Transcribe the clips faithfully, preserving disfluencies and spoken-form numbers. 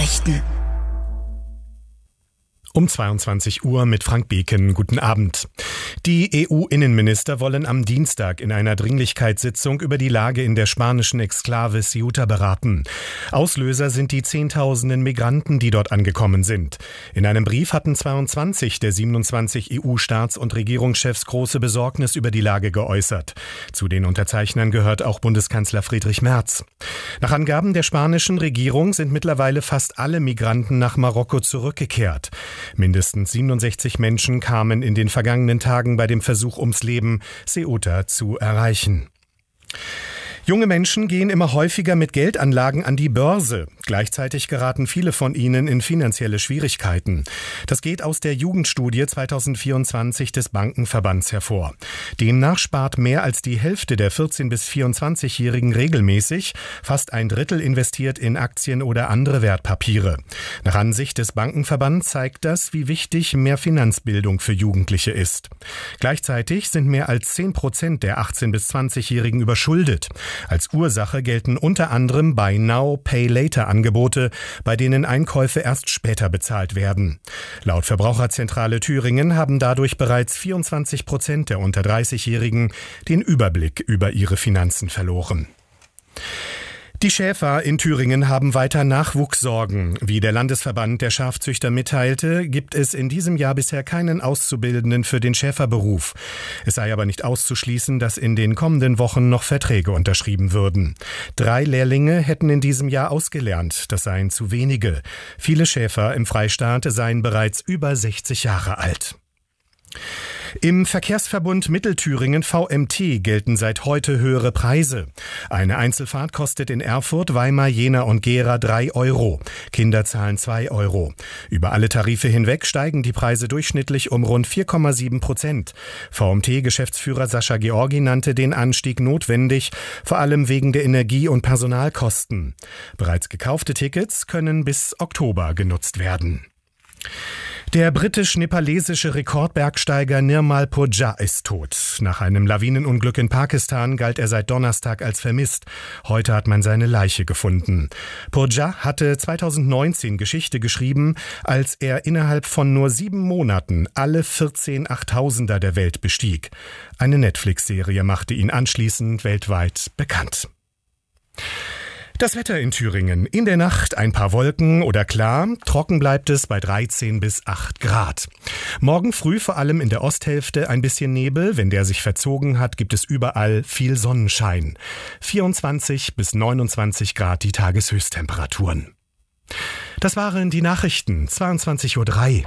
Nachrichten. Um zweiundzwanzig Uhr mit Frank Beken. Guten Abend. Die E U-Innenminister wollen am Dienstag in einer Dringlichkeitssitzung über die Lage in der spanischen Exklave Ceuta beraten. Auslöser sind die Zehntausenden Migranten, die dort angekommen sind. In einem Brief hatten zweiundzwanzig der siebenundzwanzig E U-Staats- und Regierungschefs große Besorgnis über die Lage geäußert. Zu den Unterzeichnern gehört auch Bundeskanzler Friedrich Merz. Nach Angaben der spanischen Regierung sind mittlerweile fast alle Migranten nach Marokko zurückgekehrt. Mindestens siebenundsechzig Menschen kamen in den vergangenen Tagen bei dem Versuch ums Leben, Ceuta zu erreichen. Junge Menschen gehen immer häufiger mit Geldanlagen an die Börse. Gleichzeitig geraten viele von ihnen in finanzielle Schwierigkeiten. Das geht aus der Jugendstudie zweitausendvierundzwanzig des Bankenverbands hervor. Demnach spart mehr als die Hälfte der vierzehn- bis vierundzwanzigjährigen regelmäßig. Fast ein Drittel investiert in Aktien oder andere Wertpapiere. Nach Ansicht des Bankenverbands zeigt das, wie wichtig mehr Finanzbildung für Jugendliche ist. Gleichzeitig sind mehr als zehn Prozent der achtzehn- bis zwanzigjährigen überschuldet. Als Ursache gelten unter anderem Buy Now, Pay Later Angebote, bei denen Einkäufe erst später bezahlt werden. Laut Verbraucherzentrale Thüringen haben dadurch bereits vierundzwanzig Prozent der unter dreißigjährigen den Überblick über ihre Finanzen verloren. Die Schäfer in Thüringen haben weiter Nachwuchssorgen. Wie der Landesverband der Schafzüchter mitteilte, gibt es in diesem Jahr bisher keinen Auszubildenden für den Schäferberuf. Es sei aber nicht auszuschließen, dass in den kommenden Wochen noch Verträge unterschrieben würden. Drei Lehrlinge hätten in diesem Jahr ausgelernt. Das seien zu wenige. Viele Schäfer im Freistaat seien bereits über sechzig Jahre alt. Im Verkehrsverbund Mittelthüringen V M T gelten seit heute höhere Preise. Eine Einzelfahrt kostet in Erfurt, Weimar, Jena und Gera drei Euro. Kinder zahlen zwei Euro. Über alle Tarife hinweg steigen die Preise durchschnittlich um rund vier Komma sieben Prozent. V M T-Geschäftsführer Sascha Georgi nannte den Anstieg notwendig, vor allem wegen der Energie- und Personalkosten. Bereits gekaufte Tickets können bis Oktober genutzt werden. Der britisch-nepalesische Rekordbergsteiger Nirmal Purja ist tot. Nach einem Lawinenunglück in Pakistan galt er seit Donnerstag als vermisst. Heute hat man seine Leiche gefunden. Purja hatte zweitausendneunzehn Geschichte geschrieben, als er innerhalb von nur sieben Monaten alle vierzehn Achttausender der Welt bestieg. Eine Netflix-Serie machte ihn anschließend weltweit bekannt. Das Wetter in Thüringen. In der Nacht ein paar Wolken oder klar. Trocken bleibt es bei dreizehn bis acht Grad. Morgen früh vor allem in der Osthälfte ein bisschen Nebel. Wenn der sich verzogen hat, gibt es überall viel Sonnenschein. vierundzwanzig bis neunundzwanzig Grad die Tageshöchsttemperaturen. Das waren die Nachrichten. zweiundzwanzig Uhr drei.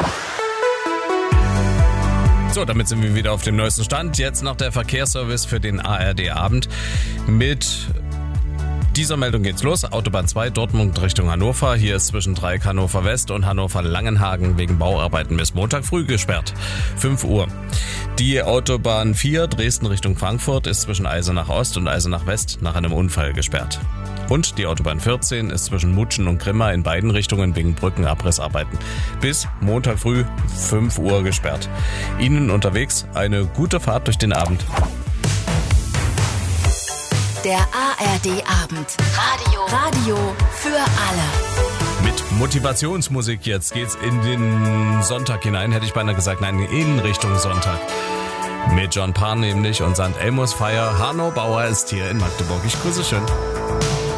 So, damit sind wir wieder auf dem neuesten Stand. Jetzt noch der Verkehrsservice für den A R D-Abend mit dieser Meldung geht's los. Autobahn zwei, Dortmund Richtung Hannover. Hier ist zwischen Dreieck Hannover West und Hannover Langenhagen wegen Bauarbeiten bis Montag früh gesperrt. fünf Uhr. Die Autobahn vier, Dresden Richtung Frankfurt, ist zwischen Eisenach Ost und Eisenach West nach einem Unfall gesperrt. Und die Autobahn vierzehn ist zwischen Mutschen und Grimma in beiden Richtungen wegen Brückenabrissarbeiten bis Montag früh fünf Uhr gesperrt. Ihnen unterwegs eine gute Fahrt durch den Abend. Der A R D-Abend. Radio. Radio für alle. Mit Motivationsmusik jetzt geht's in den Sonntag hinein, hätte ich beinahe gesagt, nein, in Richtung Sonntag. Mit John Parr nämlich und Sankt Elmos Feier. Hanno Bauer ist hier in Magdeburg. Ich grüße schön.